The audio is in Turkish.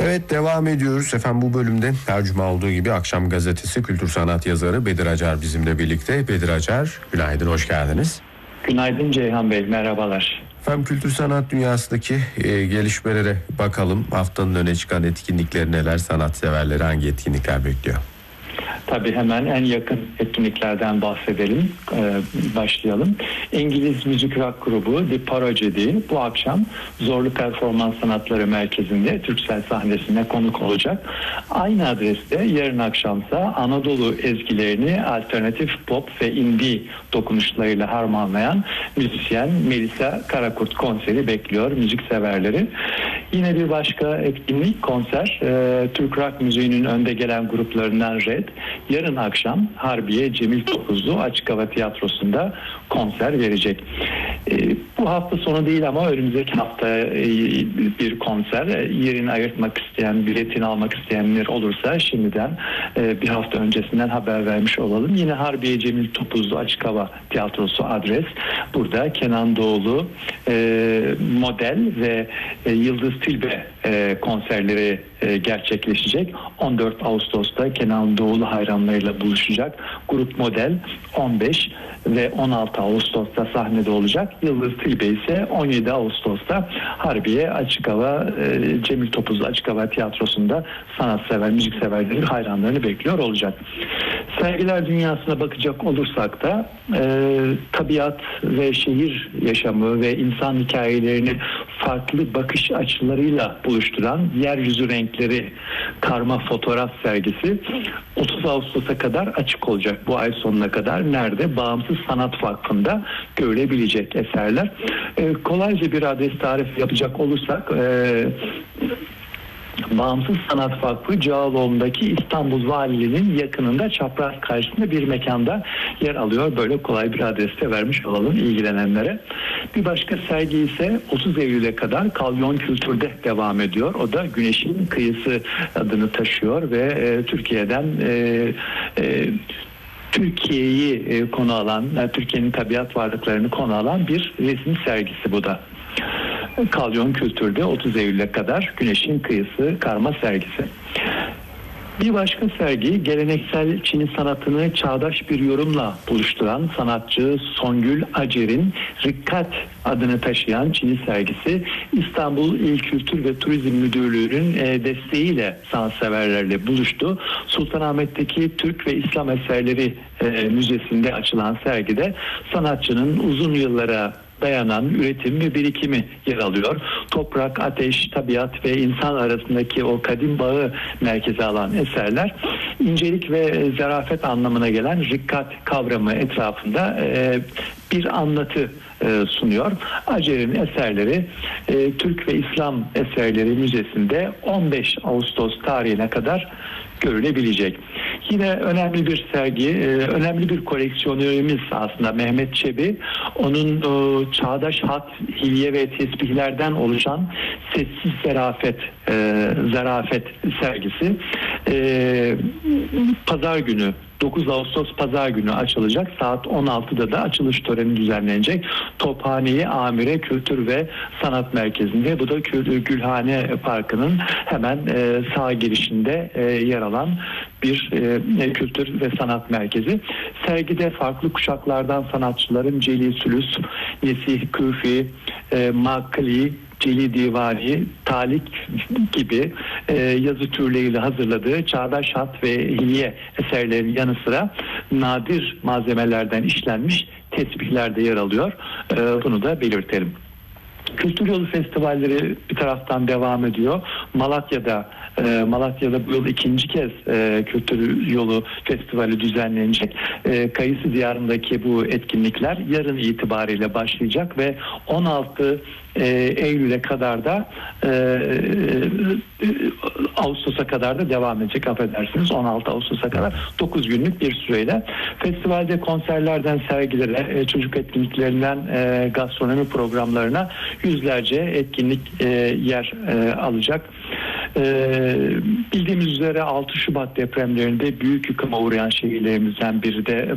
Evet, devam ediyoruz. Efendim, bu bölümde her cuma olduğu gibi Akşam Gazetesi kültür sanat yazarı Bedir Acar bizimle birlikte. Bedir Acar, günaydın, hoş geldiniz. Günaydın Ceyhan Bey, merhabalar. Efendim, kültür sanat dünyasındaki gelişmelere bakalım. Haftanın öne çıkan etkinlikleri neler, sanatseverleri hangi etkinlikler bekliyor? Tabii hemen en yakın etkinliklerden bahsedelim, başlayalım. İngiliz müzik rock grubu The Prodigy bu akşam Zorlu Performans Sanatları Merkezi'nde Türksel sahnesine konuk olacak. Aynı adreste yarın akşamsa Anadolu ezgilerini alternatif pop ve indie dokunuşlarıyla harmanlayan müzisyen Melisa Karakurt konseri bekliyor müzik severleri. Yine bir başka etkinlik, konser. Türk rock müziğinin önde gelen gruplarından Red yarın akşam Harbiye Cemil Topuzlu Açık Hava Tiyatrosu'nda konser verecek. Bu hafta sonu değil ama önümüzdeki hafta bir konser. Yerini ayırtmak isteyen, biletini almak isteyenler olursa şimdiden bir hafta öncesinden haber vermiş olalım. Yine Harbiye Cemil Topuzlu Açık Hava Tiyatrosu adres. Burada Kenan Doğulu, Model ve Yıldız Tilbe konserleri gerçekleşecek. 14 Ağustos'ta Kenan Doğulu hayranlarıyla buluşacak. Grup Model 15 ve 16 Ağustos'ta sahnede olacak. Yıldız Tilbe ise 17 Ağustos'ta Harbiye Açık Hava Cemil Topuzlu Açık Hava Tiyatrosu'nda sanatsever, müzikseverlerin hayranlarını bekliyor olacak. Sergiler dünyasına bakacak olursak da tabiat ve şehir yaşamı ve insan hikayelerini farklı bakış açılarıyla buluşturan Yeryüzü Renkleri karma fotoğraf sergisi 30 Ağustos'a kadar açık olacak. Bu ay sonuna kadar nerede? Bağımsız Sanat Vakfı'nda görülebilecek eserler. Kolayca bir adres tarifi yapacak olursak Bağımsız Sanat Vakfı Cağaloğlu'ndaki İstanbul Valiliği'nin yakınında çapraz karşısında bir mekanda yer alıyor. Böyle kolay bir adreste vermiş olalım ilgilenenlere. Bir başka sergi ise 30 Eylül'e kadar Kalyon Kültür'de devam ediyor. O da Güneşin Kıyısı adını taşıyor ve Türkiye'den Türkiye'yi konu alan, Türkiye'nin tabiat varlıklarını konu alan bir resim sergisi bu da. Kalyon Kültür'de 30 Eylül'e kadar Güneşin Kıyısı karma sergisi. Bir başka sergi geleneksel Çin sanatını çağdaş bir yorumla buluşturan sanatçı Songül Acer'in Rikkat adını taşıyan Çin sergisi İstanbul İl Kültür ve Turizm Müdürlüğü'nün desteğiyle sanatseverlerle buluştu. Sultanahmet'teki Türk ve İslam Eserleri Müzesi'nde açılan sergide sanatçının uzun yıllara dayanan üretim ve birikimi yer alıyor. Toprak, ateş, tabiat ve insan arasındaki o kadim bağı merkeze alan eserler incelik ve zarafet anlamına gelen rikkat kavramı etrafında bir anlatı sunuyor. Acer'in eserleri Türk ve İslam Eserleri Müzesi'nde 15 Ağustos tarihine kadar görülebilecek. Yine önemli bir sergi, önemli bir koleksiyonörümüz aslında Mehmet Çebi. Onun çağdaş hat, hilye ve tesbihlerden oluşan Sessiz Zarafet sergisi Pazar günü 9 Ağustos Pazar günü açılacak. Saat 16'da da açılış töreni düzenlenecek. Tophane-i Amire Kültür ve Sanat Merkezi'nde. Bu da Gülhane Parkı'nın hemen sağ girişinde yer alan bir kültür ve sanat merkezi. Sergide farklı kuşaklardan sanatçıların Celil Sülüs, Nesih Küfi, Makli, Celi Divani, Talik gibi yazı türleriyle hazırladığı çağdaş hat ve hilye eserlerin yanı sıra nadir malzemelerden işlenmiş tesbihler de yer alıyor. Bunu da belirtelim. Kültür Yolu festivalleri bir taraftan devam ediyor. Malatya'da bu yıl ikinci kez Kültür Yolu Festivali düzenlenecek. Kayısı Diyarı'ndaki bu etkinlikler yarın itibariyle başlayacak ve 16 Eylül'e kadar da Ağustos'a kadar da devam edecek, affedersiniz. 16 Ağustos'a kadar 9 günlük bir süreyle. Festivalde konserlerden sergilere, çocuk etkinliklerinden gastronomi programlarına yüzlerce etkinlik yer alacak. Bildiğimiz üzere 6 Şubat depremlerinde büyük yıkıma uğrayan şehirlerimizden biri de